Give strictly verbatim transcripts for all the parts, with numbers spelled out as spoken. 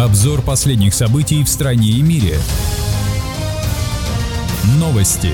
Обзор последних событий в стране и мире. Новости.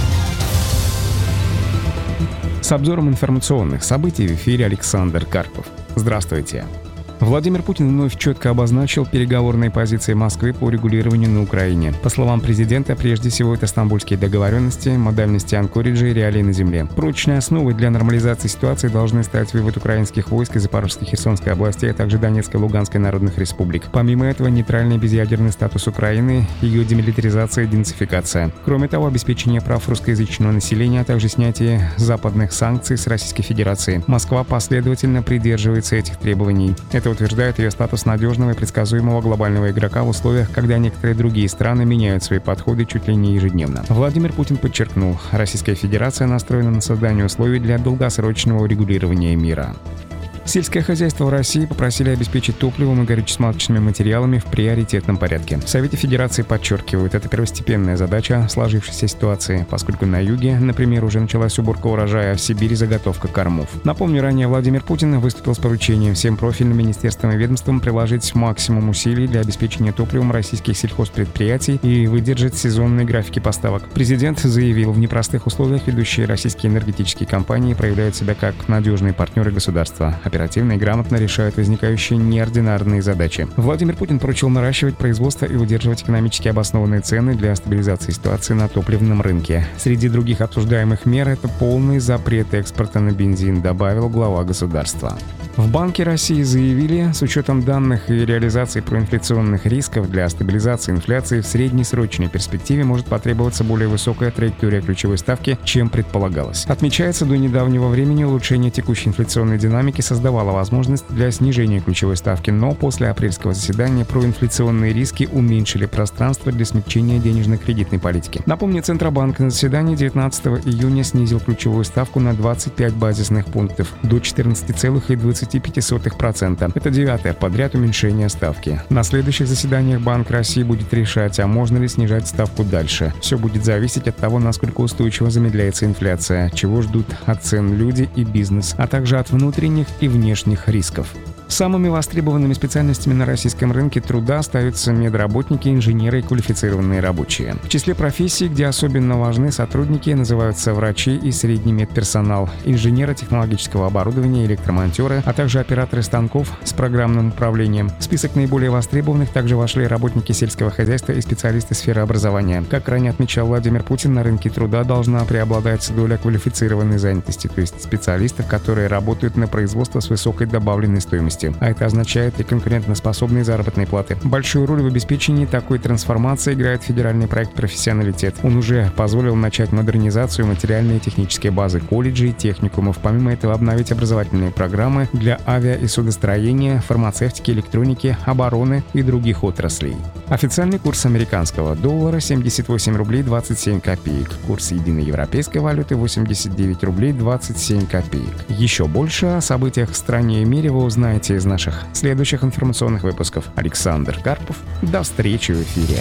С обзором информационных событий в эфире Александр Карпов. Здравствуйте. Владимир Путин вновь четко обозначил переговорные позиции Москвы по регулированию на Украине. По словам президента, прежде всего это стамбульские договоренности, модальности анкориджа и реалии на земле. Прочной основой для нормализации ситуации должны стать вывод украинских войск из Запорожской и Херсонской областей, а также Донецкой и Луганской народных республик. Помимо этого, нейтральный безъядерный статус Украины, ее демилитаризация и денацификация. Кроме того, обеспечение прав русскоязычного населения, а также снятие западных санкций с Российской Федерации. Москва последовательно придерживается этих требований. Это утверждает ее статус надежного и предсказуемого глобального игрока в условиях, когда некоторые другие страны меняют свои подходы чуть ли не ежедневно. Владимир Путин подчеркнул, Российская Федерация настроена на создание условий для долгосрочного урегулирования мира. Сельское хозяйство в России попросили обеспечить топливом и горюче-смазочными материалами в приоритетном порядке. В Совете Федерации подчеркивают, это первостепенная задача сложившейся ситуации, поскольку на юге, например, уже началась уборка урожая, а в Сибири заготовка кормов. Напомню, ранее Владимир Путин выступил с поручением всем профильным министерствам и ведомствам приложить максимум усилий для обеспечения топливом российских сельхозпредприятий и выдержать сезонные графики поставок. Президент заявил, в непростых условиях ведущие российские энергетические компании проявляют себя как надежные партнеры государства. Оперативно и грамотно решают возникающие неординарные задачи. Владимир Путин поручил наращивать производство и удерживать экономически обоснованные цены для стабилизации ситуации на топливном рынке. Среди других обсуждаемых мер это полный запрет экспорта на бензин, добавил глава государства. В Банке России заявили, с учетом данных и реализации проинфляционных рисков для стабилизации инфляции в среднесрочной перспективе может потребоваться более высокая траектория ключевой ставки, чем предполагалось. Отмечается, до недавнего времени улучшение текущей инфляционной динамики создавало возможность для снижения ключевой ставки, но после апрельского заседания проинфляционные риски уменьшили пространство для смягчения денежно-кредитной политики. Напомню, Центробанк на заседании девятнадцатого июня снизил ключевую ставку на двадцать пять базисных пунктов до четырнадцати целых двадцати пяти сотых процента. Это девятое подряд уменьшение ставки. На следующих заседаниях Банк России будет решать, а можно ли снижать ставку дальше. Все будет зависеть от того, насколько устойчиво замедляется инфляция, чего ждут от цен люди и бизнес, а также от внутренних и внешних рисков. Самыми востребованными специальностями на российском рынке труда остаются медработники, инженеры и квалифицированные рабочие. В числе профессий, где особенно важны сотрудники, называются врачи и средний медперсонал, инженеры технологического оборудования, электромонтеры, а также операторы станков с программным управлением. В список наиболее востребованных также вошли работники сельского хозяйства и специалисты сферы образования. Как ранее отмечал Владимир Путин, на рынке труда должна преобладать доля квалифицированной занятости, то есть специалистов, которые работают на производство с высокой добавленной стоимостью. А это означает и конкурентоспособные заработные платы. Большую роль в обеспечении такой трансформации играет федеральный проект «Профессионалитет». Он уже позволил начать модернизацию материальной и технической базы колледжей и техникумов. Помимо этого, обновить образовательные программы для авиа- и судостроения, фармацевтики, электроники, обороны и других отраслей. Официальный курс американского доллара семьдесят восемь рублей двадцать семь копеек. Курс единой европейской валюты восемьдесят девять рублей двадцать семь копеек. Еще больше о событиях в стране и мире вы узнаете из наших следующих информационных выпусков. Александр Карпов. До встречи в эфире.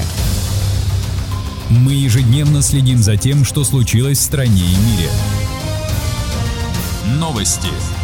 Мы ежедневно следим за тем, что случилось в стране и мире. Новости.